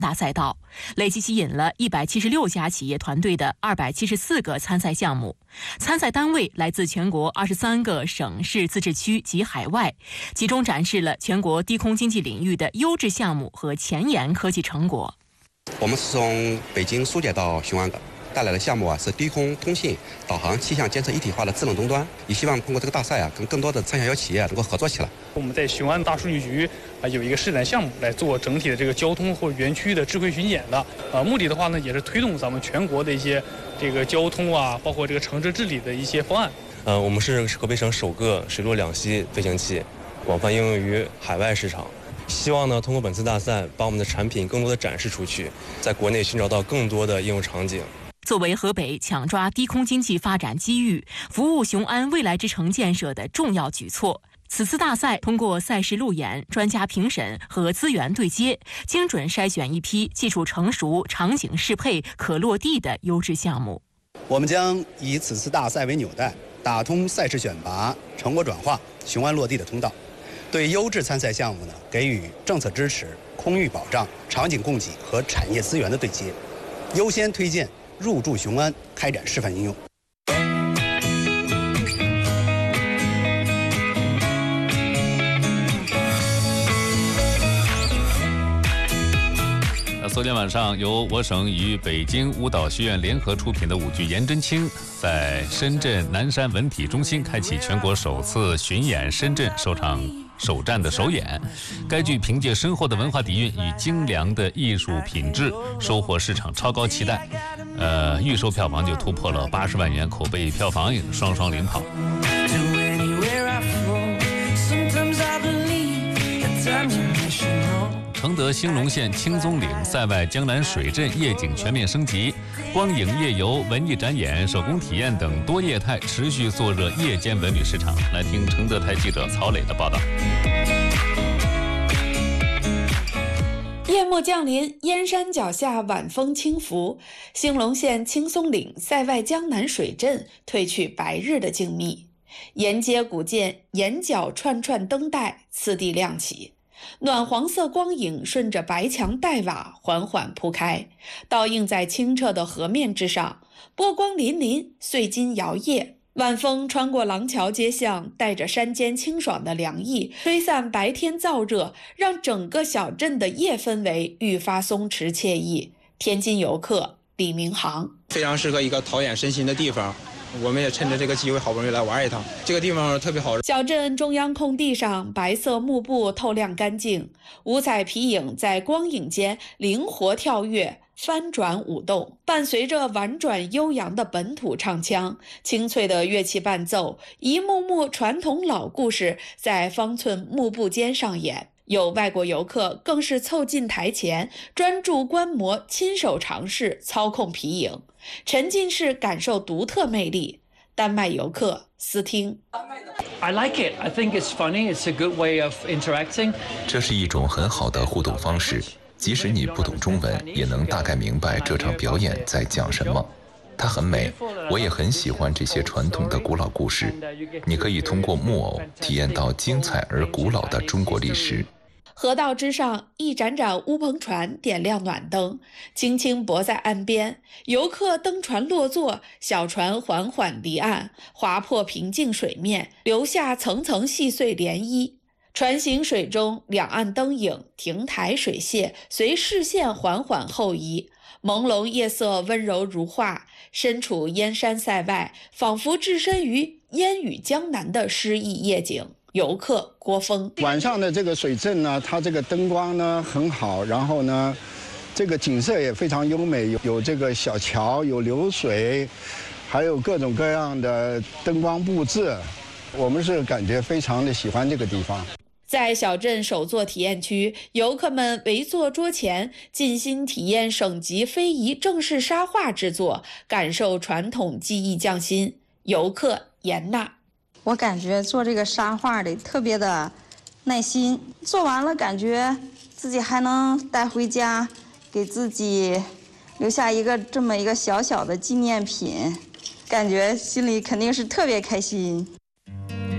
大赛道，累计吸引了176家企业团队的274个参赛项目，参赛单位来自全国23个省市自治区及海外，集中展示了全国低空经济领域的优质项目和前沿科技成果。 我们是从北京苏铁到雄安的。带来的项目是低空通信、导航、气象监测一体化的智能终端，也希望通过这个大赛跟更多的参小企业能够合作起来。 我们在雄安大数据局有一个试点项目，来做整体的这个交通或园区的智慧巡检的。目的的话呢，也是推动咱们全国的一些这个交通包括这个城市治理的一些方案。 我们是河北省首个水陆两栖飞行器，广泛应用于海外市场。希望呢，通过本次大赛，把我们的产品更多的展示出去，在国内寻找到更多的应用场景。 作为河北抢抓低空经济发展机遇、服务雄安未来之城建设的重要举措，此次大赛通过赛事路演、专家评审和资源对接，精准筛选一批技术成熟、场景适配、可落地的优质项目。 我们将以此次大赛为纽带，打通赛事选拔、成果转化、雄安落地的通道，对优质参赛项目呢给予政策支持、空域保障、场景供给和产业资源的对接，优先推荐入驻雄安开展示范应用。 昨天晚上，由我省与北京舞蹈学院联合出品的舞剧《颜真卿》在深圳南山文体中心开启全国首次巡演深圳首站的首演。该剧凭借深厚的文化底蕴与精良的艺术品质，收获市场超高期待。预售票房就突破了80万元，口碑票房也双双领跑。承德兴隆县青松岭塞外江南水镇夜景全面升级，光影夜游、文艺展演、手工体验等多业态持续做热夜间文旅市场。来听承德台记者曹磊的报道。 夜幕降临，燕山脚下晚风轻拂，兴隆县青松岭塞外江南水镇褪去白日的静谧，沿街古建，沿角串串灯带，次第亮起。暖黄色光影顺着白墙黛瓦缓缓铺开，倒映在清澈的河面之上，波光粼粼，碎金摇曳。晚风穿过廊桥街巷，带着山间清爽的凉意，吹散白天燥热，让整个小镇的夜氛围愈发松弛惬意。天津游客李明航： 非常适合一个陶冶身心的地方。我们也趁着这个机会好不容易来玩一趟，这个地方特别好。 小镇中央空地上，白色幕布透亮干净，五彩皮影在光影间灵活跳跃，翻转舞动，伴随着婉转悠扬的本土唱腔，清脆的乐器伴奏，一幕幕传统老故事在方寸幕布间上演。有外国游客更是凑近台前，专注观摩，亲手尝试操控皮影，沉浸式感受独特魅力。丹麦游客斯汀 I like it. I think it's funny. It's a good way of interacting. 这是一种很好的互动方式，即使你不懂中文，也能大概明白这场表演在讲什么。它很美，我也很喜欢这些传统的古老故事。你可以通过木偶体验到精彩而古老的中国历史。 河道之上，一盏盏乌篷船点亮暖灯，轻轻泊在岸边。游客登船落座，小船缓缓离岸，划破平静水面，留下层层细碎涟漪。船行水中，两岸灯影、亭台水榭随视线缓缓后移，朦胧夜色温柔如画。身处燕山塞外，仿佛置身于烟雨江南的诗意夜景。游客郭峰： 晚上的这个水镇呢，它这个灯光呢很好，然后呢，这个景色也非常优美，有这个小桥，有流水，还有各种各样的灯光布置，我们是感觉非常的喜欢这个地方。 在小镇首座体验区，游客们围坐桌前，尽心体验省级非遗正式沙画制作，感受传统技艺匠心。游客严娜： 我感觉做这个沙画得特别的耐心，做完了感觉自己还能带回家，给自己留下这么一个小小的纪念品，感觉心里肯定是特别开心。